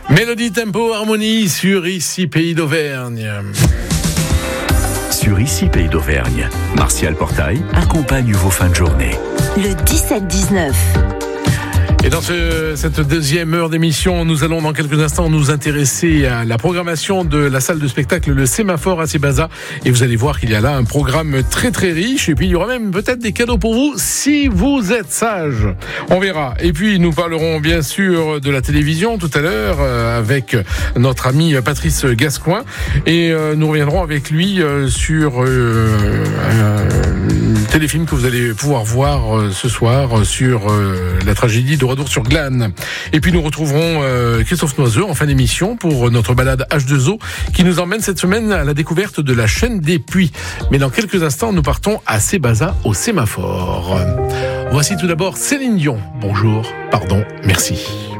Mélodie, tempo, harmonie sur Ici Pays d'Auvergne. Sur Ici Pays d'Auvergne, Martial Portail accompagne vos fins de journée. Le 17-19. Et dans cette deuxième heure d'émission, nous allons dans quelques instants nous intéresser à la programmation de la salle de spectacle Le Sémaphore à Sébaza. Et vous allez voir qu'il y a là un programme très très riche. Et puis il y aura même peut-être des cadeaux pour vous si vous êtes sage. On verra. Et puis nous parlerons bien sûr de la télévision tout à l'heure avec notre ami Patrice Gascoin. Et nous reviendrons avec lui sur un téléfilm que vous allez pouvoir voir ce soir sur la tragédie de Oradour sur Glane. Et puis nous retrouverons Christophe Noiseux en fin d'émission pour notre balade H2O qui nous emmène cette semaine à la découverte de la chaîne des puits. Mais dans quelques instants, nous partons à Sébaza au Sémaphore. Voici tout d'abord Céline Dion. Bonjour, pardon, merci.